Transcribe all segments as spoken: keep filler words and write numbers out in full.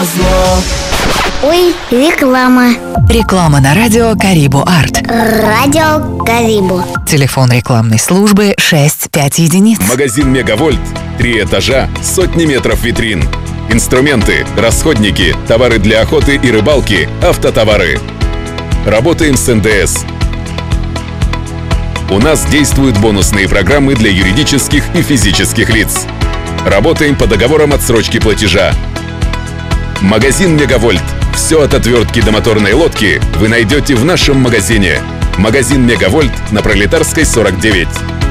Ой, реклама. Реклама на радио Карибу Арт. Радио Карибу. Телефон рекламной службы шесть пять единиц. Магазин Мегавольт. Три этажа, сотни метров витрин. Инструменты, расходники, товары для охоты и рыбалки, автотовары. Работаем с эн дэ эс. У нас действуют бонусные программы для юридических и физических лиц. Работаем по договорам отсрочки платежа. Магазин Мегавольт. Все от отвертки до моторной лодки вы найдете в нашем магазине. Магазин Мегавольт на Пролетарской сорок девять.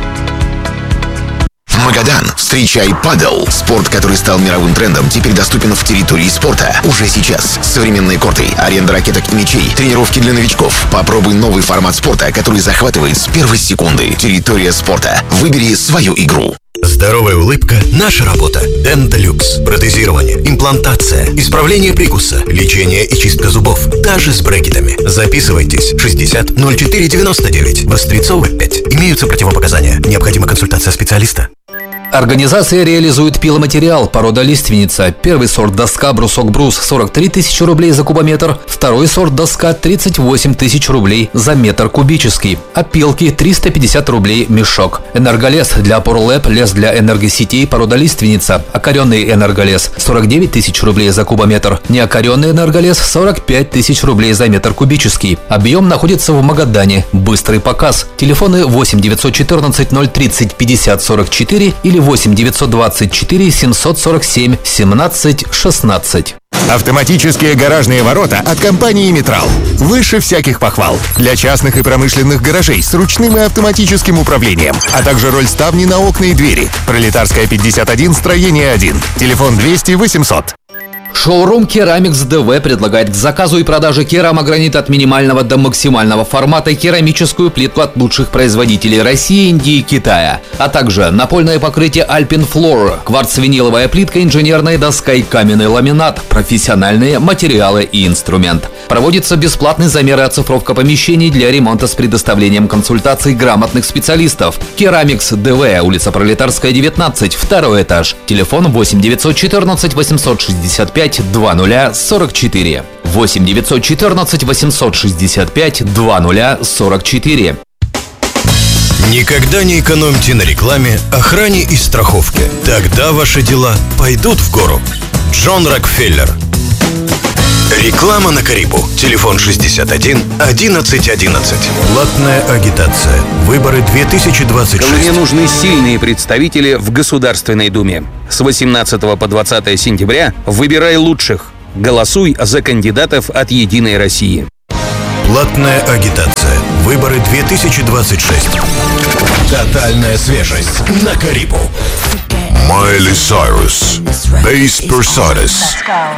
Магадан. Встречай падел. Спорт, который стал мировым трендом, теперь доступен в территории спорта. Уже сейчас. Современные корты, аренда ракеток и мячей, тренировки для новичков. Попробуй новый формат спорта, который захватывает с первой секунды. Территория спорта. Выбери свою игру. Здоровая улыбка – наша работа. Денталюкс. Протезирование, имплантация, исправление прикуса, лечение и чистка зубов. Даже с брекетами. Записывайтесь. шестьдесят ноль четыре девяносто девять. Вострецова пять. Имеются противопоказания. Необходима консультация специалиста. Организация реализует пиломатериал порода лиственница. Первый сорт доска брусок-брус сорок три тысячи рублей за кубометр. Второй сорт доска тридцать восемь тысяч рублей за метр кубический. Опилки триста пятьдесят рублей мешок. Энерголес для опор ЛЭП, лес для энергосетей порода лиственница. Окоренный энерголес сорок девять тысяч рублей за кубометр. Неокоренный энерголес сорок пять тысяч рублей за метр кубический. Объем находится в Магадане. Быстрый показ. Телефоны восемь девятьсот четырнадцать ноль тридцать пятьдесят сорок четыре или восемь девятьсот двадцать четыре семьсот сорок семь семнадцать шестнадцать. Автоматические гаражные ворота от компании «Метрал». Выше всяких похвал. Для частных и промышленных гаражей с ручным и автоматическим управлением, а также роль ставни на окна и двери. Пролетарская пятьдесят один, строение один. Телефон двести восемьсот. Шоурум Керамикс ДВ предлагает к заказу и продаже керамогранит от минимального до максимального формата и керамическую плитку от лучших производителей России, Индии и Китая, а также напольное покрытие Alpine Floor, кварц-виниловая плитка, инженерная доска и каменный ламинат, профессиональные материалы и инструмент. Проводится бесплатный замер и оцифровка помещений для ремонта с предоставлением консультаций грамотных специалистов. Керамикс ДВ, улица Пролетарская, девятнадцать, второй этаж. Телефон восемь девятьсот четырнадцать восемьсот шестьдесят пять двадцать сорок четыре. восемь девятьсот четырнадцать восемьсот шестьдесят пять двадцать сорок четыре. Никогда не экономьте на рекламе, охране и страховке. Тогда ваши дела пойдут в гору. Джон Рокфеллер. Реклама на Карибу. Телефон шестьдесят один одиннадцать одиннадцать. Платная агитация. Выборы две тысячи двадцать шесть. Мне нужны сильные представители в Государственной Думе. С восемнадцатого по двадцатое сентября выбирай лучших. Голосуй за кандидатов от «Единой России». Платная агитация. Выборы две тысячи двадцать шесть. Тотальная свежесть на Карибу. Майли Сайрус. Бейс Персадес.